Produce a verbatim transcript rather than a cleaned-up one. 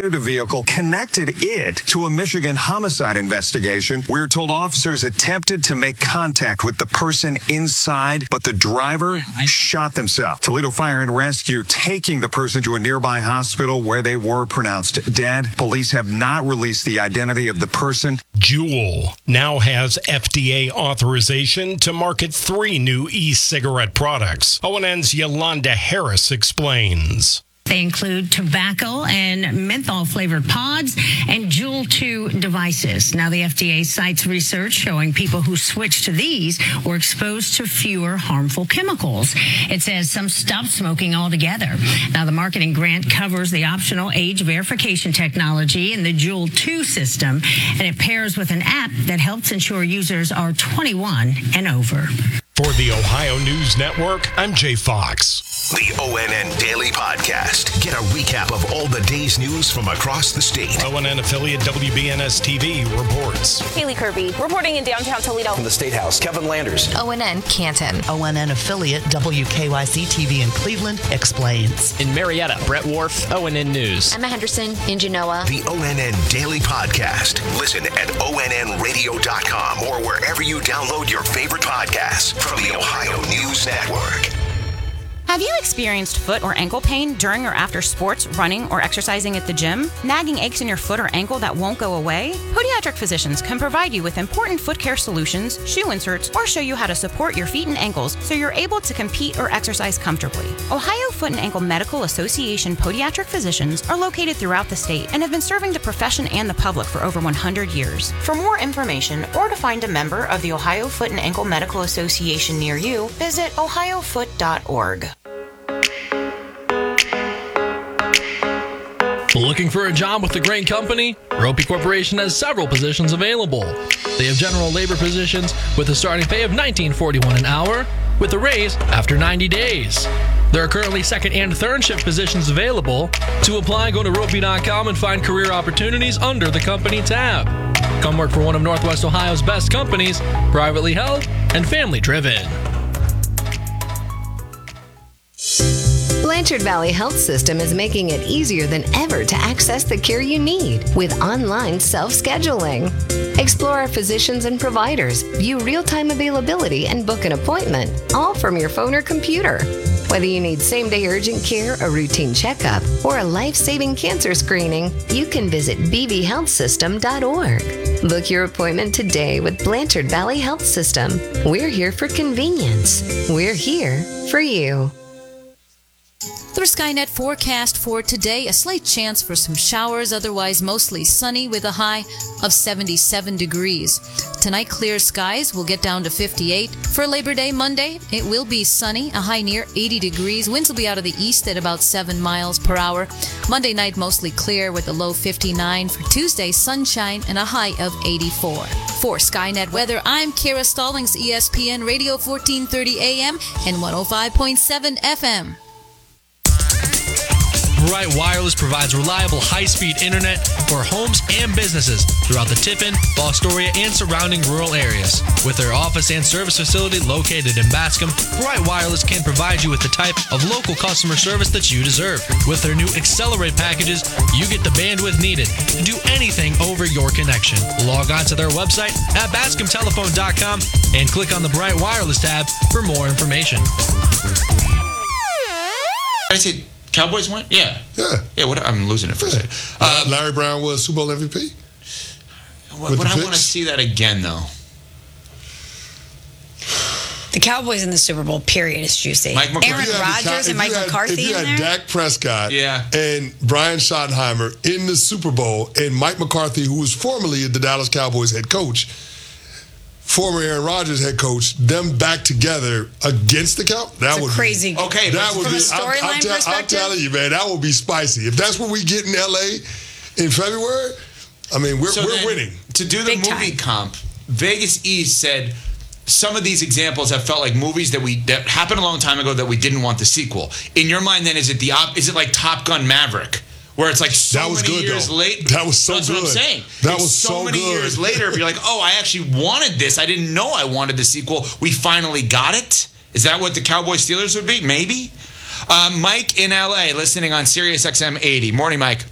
a vehicle, connected it to a Michigan homicide investigation. We're told officers attempted to make contact with the person inside, but the driver shot themselves. Toledo Fire and Rescue taking the person to a nearby hospital where they were pronounced dead. Police have not released the identity of the person. Juul now has F D A authorization to market three new e-cigarette products. O N N's Yolanda Harris explains. They include tobacco and menthol-flavored pods and Juul two devices. Now, the F D A cites research showing people who switched to these were exposed to fewer harmful chemicals. It says some stopped smoking altogether. Now, the marketing grant covers the optional age verification technology in the Juul two system, and it pairs with an app that helps ensure users are twenty-one and over. For the Ohio News Network, I'm Jay Fox. The O N N Daily Podcast. Get a recap of all the day's news from across the state. O N N affiliate W B N S T V reports. Haley Kirby reporting in downtown Toledo. From the State House, Kevin Landers. O N N Canton. O N N affiliate W K Y C T V in Cleveland explains. In Marietta, Brett Wharf, O N N News. Emma Henderson in Genoa. The O N N Daily Podcast. Listen at O N N radio dot com or wherever you download your favorite podcasts from the Ohio News Network. Have you experienced foot or ankle pain during or after sports, running, or exercising at the gym? Nagging aches in your foot or ankle that won't go away? Podiatric physicians can provide you with important foot care solutions, shoe inserts, or show you how to support your feet and ankles so you're able to compete or exercise comfortably. Ohio Foot and Ankle Medical Association podiatric physicians are located throughout the state and have been serving the profession and the public for over one hundred years. For more information or to find a member of the Ohio Foot and Ankle Medical Association near you, visit ohio foot dot org. Looking for a job with a great company? Ropey Corporation has several positions available. They have general labor positions with a starting pay of nineteen forty-one an hour with a raise after ninety days. There are currently second and third shift positions available. To apply, go to ropey dot com and find career opportunities under the company tab. Come work for one of Northwest Ohio's best companies, privately held and family driven. Blanchard Valley Health System is making it easier than ever to access the care you need with online self-scheduling. Explore our physicians and providers, view real-time availability, and book an appointment, all from your phone or computer. Whether you need same-day urgent care, a routine checkup, or a life-saving cancer screening, you can visit b v health system dot org. Book your appointment today with Blanchard Valley Health System. We're here for convenience. We're here for you. The Skynet forecast for today, a slight chance for some showers, otherwise mostly sunny with a high of seventy-seven degrees. Tonight, clear skies will get down to fifty-eight. For Labor Day Monday, it will be sunny, a high near eighty degrees. Winds will be out of the east at about seven miles per hour. Monday night, mostly clear with a low fifty-nine. For Tuesday, sunshine and a high of eighty-four. For Skynet Weather, I'm Kara Stallings, E S P N Radio fourteen thirty A M and one oh five point seven F M. Bright Wireless provides reliable high-speed internet for homes and businesses throughout the Tiffin, Fostoria, and surrounding rural areas. With their office and service facility located in Bascom, Bright Wireless can provide you with the type of local customer service that you deserve. With their new Accelerate packages, you get the bandwidth needed to do anything over your connection. Log on to their website at bascom telephone dot com and click on the Bright Wireless tab for more information. I said Cowboys won? Yeah. Yeah. Yeah, what, I'm losing it for yeah. a second. Uh, Larry Brown was Super Bowl M V P. What, what I want to see that again, though. The Cowboys in the Super Bowl, period, is juicy. Mike McCarthy. Aaron Rodgers and Mike had, McCarthy if you in had there? Dak Prescott yeah. and Brian Schottenheimer in the Super Bowl and Mike McCarthy, who was formerly the Dallas Cowboys head coach, former Aaron Rodgers head coach, them back together against the Cowboys. That it's would crazy. Be, okay, that would from be, a storyline I'm, I'm, tell, I'm perspective? telling you, man, that would be spicy. If that's what we get in L A in February, I mean, we're, so we're winning. To do the Big movie time. comp, Vegas East said some of these examples have felt like movies that we that happened a long time ago that we didn't want the sequel. In your mind, then, is it the op, is it like Top Gun Maverick? Where it's like so that was many good, years though. later. That was so That's good. what I'm saying. That it's was so, so many good. years later. If you're like, oh, I actually wanted this. I didn't know I wanted the sequel. We finally got it. Is that what the Cowboys Steelers would be? Maybe. Uh, Mike in L A listening on Sirius X M eighty. Morning, Mike.